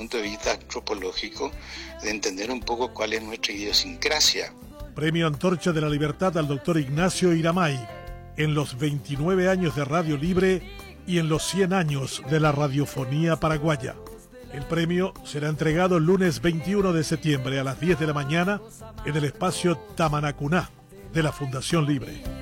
punto de vista antropológico, de entender un poco cuál es nuestra idiosincrasia. Premio Antorcha de la Libertad al doctor Ignacio Iramay, en los 29 años de Radio Libre y en los 100 años de la radiofonía paraguaya. El premio será entregado el lunes 21 de septiembre a las 10 de la mañana en el espacio Tamanacuná de la Fundación Libre.